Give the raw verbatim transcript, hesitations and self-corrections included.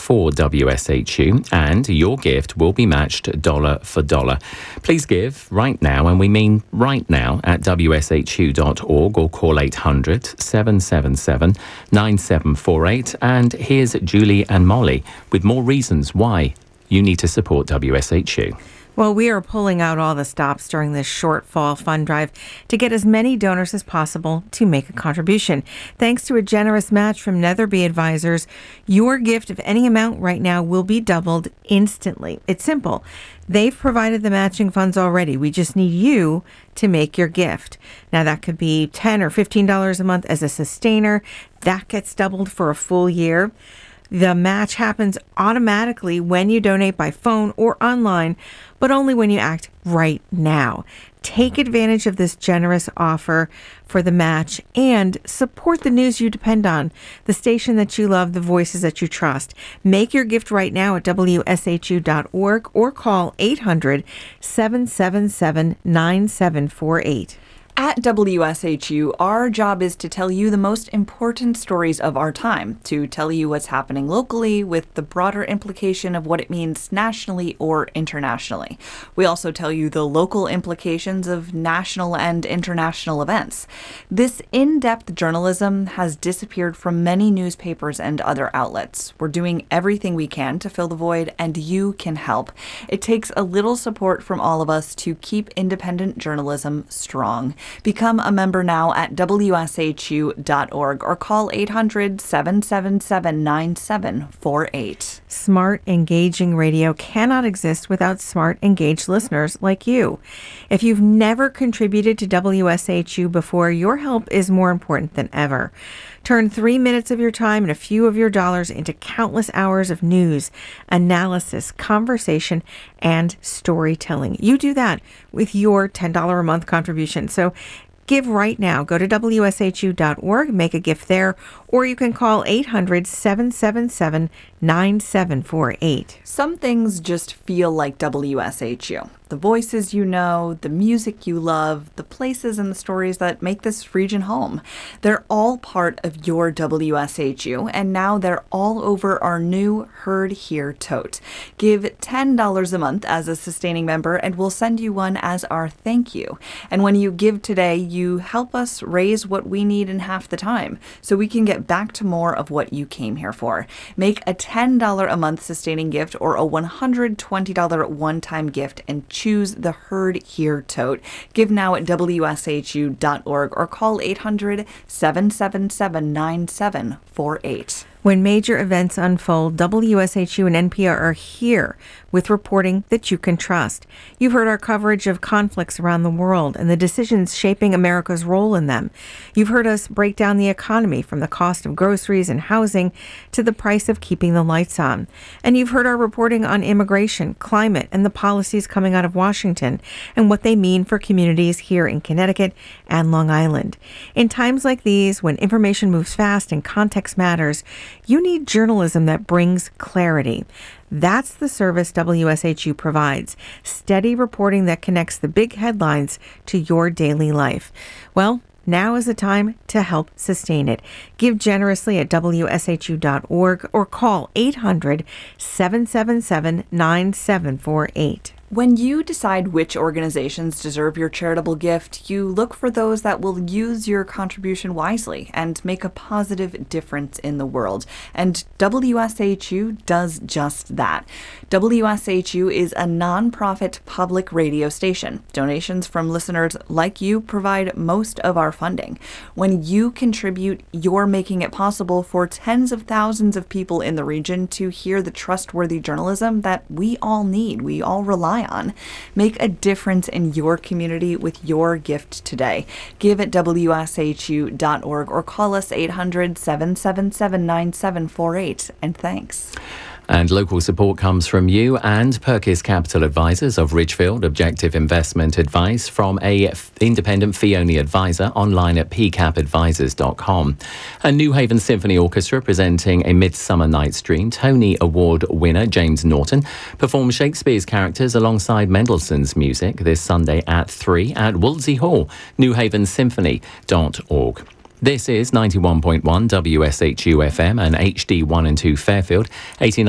for W S H U, and your gift will be matched dollar for dollar. Please give right now, and we mean right now, at W S H U dot org or call eight hundred, seven seven seven, nine seven four eight. And here's Julie and Molly with more reasons why you need to support W S H U. Well, we are pulling out all the stops during this short fall fund drive to get as many donors as possible to make a contribution. Thanks to a generous match from Netherby Advisors, your gift of any amount right now will be doubled instantly. It's simple. They've provided the matching funds already. We just need you to make your gift. Now, that could be ten dollars or fifteen dollars a month as a sustainer. That gets doubled for a full year. The match happens automatically when you donate by phone or online, but only when you act right now. Take advantage of this generous offer for the match and support the news you depend on, the station that you love, the voices that you trust. Make your gift right now at W S H U dot org or call eight hundred, seven seven seven, nine seven four eight. At W S H U, our job is to tell you the most important stories of our time, to tell you what's happening locally with the broader implication of what it means nationally or internationally. We also tell you the local implications of national and international events. This in-depth journalism has disappeared from many newspapers and other outlets. We're doing everything we can to fill the void, and you can help. It takes a little support from all of us to keep independent journalism strong. Become a member now at W S H U dot org or call eight hundred, seven seven seven, nine seven four eight. Smart, engaging radio cannot exist without smart, engaged listeners like you. If you've never contributed to W S H U before, your help is more important than ever. Turn three minutes of your time and a few of your dollars into countless hours of news, analysis, conversation, and storytelling. You do that with your ten dollars a month contribution. So give right now. Go to W S H U dot org, make a gift there, or you can call eight hundred, seven seven seven, nine seven four eight. Some things just feel like W S H U. The voices you know, the music you love, the places and the stories that make this region home. They're all part of your W S H U, and now they're all over our new Heard Here tote. Give ten dollars a month as a sustaining member, and we'll send you one as our thank you. And when you give today, you help us raise what we need in half the time, so we can get back to more of what you came here for. Make a ten dollars a month sustaining gift or a one hundred twenty dollars one-time gift and choose the Heard Here tote. Give now at W S H U dot org or call eight hundred, seven seven seven, nine seven four eight. When major events unfold, W S H U and N P R are here with reporting that you can trust. You've heard our coverage of conflicts around the world and the decisions shaping America's role in them. You've heard us break down the economy, from the cost of groceries and housing to the price of keeping the lights on. And you've heard our reporting on immigration, climate, and the policies coming out of Washington and what they mean for communities here in Connecticut and Long Island. In times like these, when information moves fast and context matters, you need journalism that brings clarity. That's the service W S H U provides. Steady reporting that connects the big headlines to your daily life. Well, now is the time to help sustain it. Give generously at W S H U dot org or call eight hundred, seven seven seven, nine seven four eight. When you decide which organizations deserve your charitable gift, you look for those that will use your contribution wisely and make a positive difference in the world. And W S H U does just that. W S H U is a nonprofit public radio station. Donations from listeners like you provide most of our funding. When you contribute, you're making it possible for tens of thousands of people in the region to hear the trustworthy journalism that we all need, we all rely on. Make a difference in your community with your gift today. Give at W S H U dot org or call us eight hundred, seven seven seven, nine seven four eight. And thanks. And local support comes from you and Perkis Capital Advisors of Ridgefield, objective investment advice from a f- independent fee-only advisor, online at p cap advisors dot com. And New Haven Symphony Orchestra presenting A Midsummer Night's Dream. Tony Award winner James Norton performs Shakespeare's characters alongside Mendelssohn's music this Sunday at three at Wolsey Hall, new haven symphony dot org. This is ninety-one point one W S H U F M and H D one and two Fairfield, eighty-nine